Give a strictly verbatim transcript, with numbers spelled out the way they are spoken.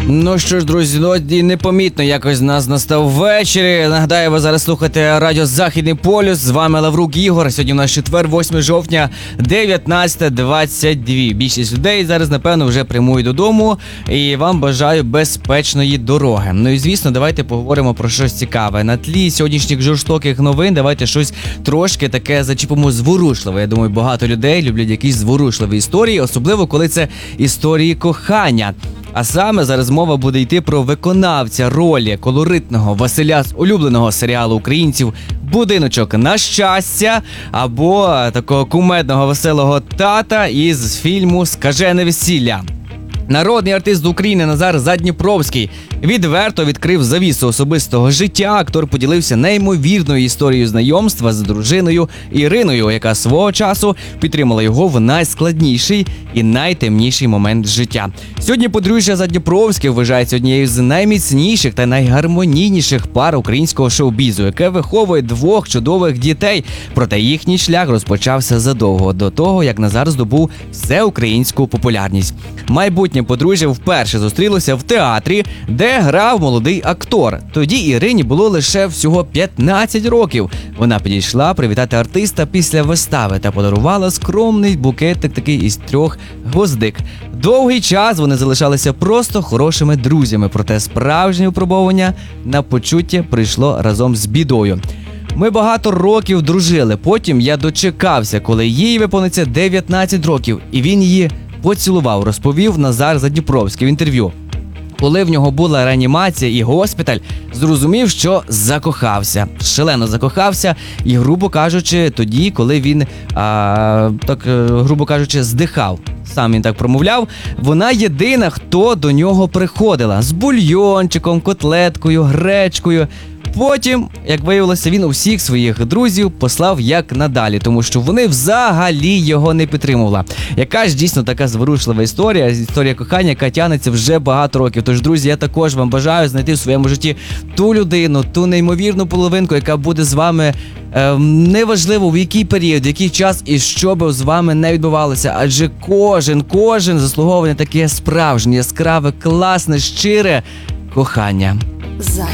Ну що ж, друзі, ну і непомітно якось нас настав ввечері. Нагадаю, ви зараз слухаєте радіо Західний полюс. З вами Лаврук Ігор. Сьогодні у нас четвер, восьме жовтня, дев'ятнадцята двадцять два. Більшість людей зараз, напевно, вже прямують додому. І вам бажаю безпечної дороги. Ну і, звісно, давайте поговоримо про щось цікаве. На тлі сьогоднішніх жорстоких новин давайте щось трошки таке зачіпимо зворушливе. Я думаю, багато людей люблять якісь зворушливі історії, особливо коли це історії кохання. А саме зараз мова буде йти про виконавця ролі колоритного Василя з улюбленого серіалу українців «Будиночок на щастя» або такого кумедного веселого тата із фільму «Скажене весілля». Народний артист України Назар Задніпровський відверто відкрив завісу особистого життя. Актор поділився неймовірною історією знайомства з дружиною Іриною, яка свого часу підтримала його в найскладніший і найтемніший момент життя. Сьогодні подружжя Задніпровських вважається однією з найміцніших та найгармонійніших пар українського шоу-бізу, яке виховує двох чудових дітей. Проте їхній шлях розпочався задовго до того, як Назар здобув всеукраїнську популярність. Майбутнє подружжя вперше зустрілося в театрі, де грав молодий актор. Тоді Ірині було лише всього п'ятнадцять років. Вона підійшла привітати артиста після вистави та подарувала скромний букетик такий із трьох гвоздик. Довгий час вони залишалися просто хорошими друзями, проте справжнє випробування на почуття прийшло разом з бідою. Ми багато років дружили, потім я дочекався, коли їй виповниться дев'ятнадцять років, і він її поцілував, розповів Назар Задніпровський в інтерв'ю. Коли в нього була реанімація і госпіталь, зрозумів, що закохався, шалено закохався, і, грубо кажучи, тоді, коли він, а, так, грубо кажучи, здихав. Сам він так промовляв, вона єдина, хто до нього приходила з бульйончиком, котлеткою, гречкою. Потім, як виявилося, він усіх своїх друзів послав як надалі, тому що вони взагалі його не підтримували. Яка ж дійсно така зворушлива історія, історія кохання, яка тягнеться вже багато років. Тож, друзі, я також вам бажаю знайти в своєму житті ту людину, ту неймовірну половинку, яка буде з вами е, неважливо в який період, в який час і що би з вами не відбувалося. Адже кожен, кожен заслуговує на таке справжнє, яскраве, класне, щире кохання. Захід.